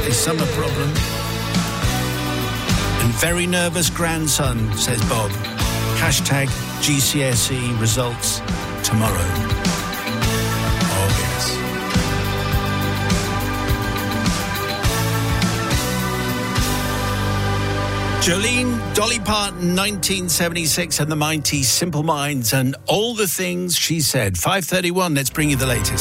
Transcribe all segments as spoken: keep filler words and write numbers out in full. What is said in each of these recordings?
a summer problem. And very nervous grandson, says Bob. Hashtag G C S E results tomorrow. Oh, yes. Jolene, Dolly Parton, nineteen seventy-six, and the Mighty Simple Minds, and all the things she said. five thirty-one, let's bring you the latest.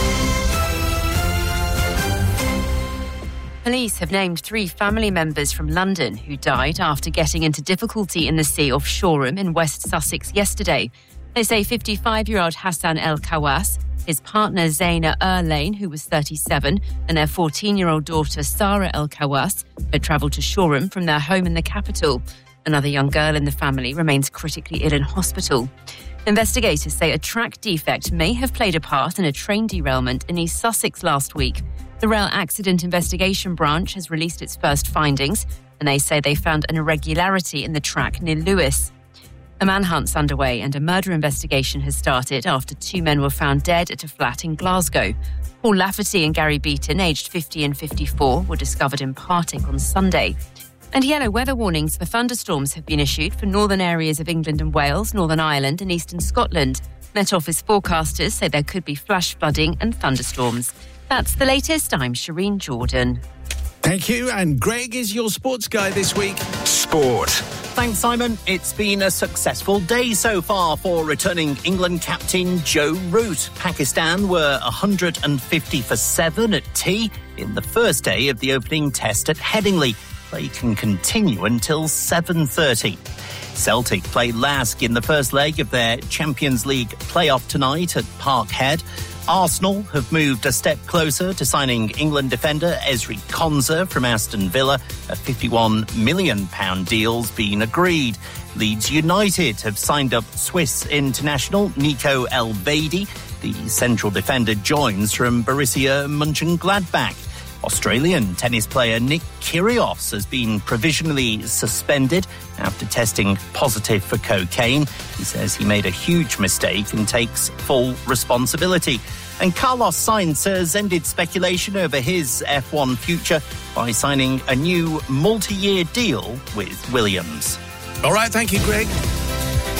Police have named three family members from London who died after getting into difficulty in the sea off Shoreham in West Sussex yesterday. They say fifty-five-year-old Hassan El Kawas, his partner Zaina Erlane, who was thirty-seven, and their fourteen-year-old daughter Sarah El Kawas had travelled to Shoreham from their home in the capital. Another young girl in the family remains critically ill in hospital. Investigators say a track defect may have played a part in a train derailment in East Sussex last week. The Rail Accident Investigation Branch has released its first findings, and they say they found an irregularity in the track near Lewes. A manhunt's underway and a murder investigation has started after two men were found dead at a flat in Glasgow. Paul Lafferty and Gary Beaton, aged fifty and fifty-four, were discovered in Partick on Sunday. And yellow weather warnings for thunderstorms have been issued for northern areas of England and Wales, Northern Ireland and eastern Scotland. Met Office forecasters say there could be flash flooding and thunderstorms. That's the latest. I'm Shireen Jordan. Thank you. And Greg is your sports guy this week. Sport. Thanks, Simon. It's been a successful day so far for returning England captain Joe Root. Pakistan were one hundred fifty for seven at tea in the first day of the opening test at Headingley. Play can continue until seven thirty. Celtic play Lask in the first leg of their Champions League playoff tonight at Parkhead. Arsenal have moved a step closer to signing England defender Ezri Konsa from Aston Villa. A fifty-one million pounds deal's been agreed. Leeds United have signed up Swiss international Nico Elvedi. The central defender joins from Borussia Mönchengladbach. Australian tennis player Nick Kyrgios has been provisionally suspended after testing positive for cocaine. He says he made a huge mistake and takes full responsibility. And Carlos Sainz has ended speculation over his F one future by signing a new multi-year deal with Williams. All right, thank you, Greg.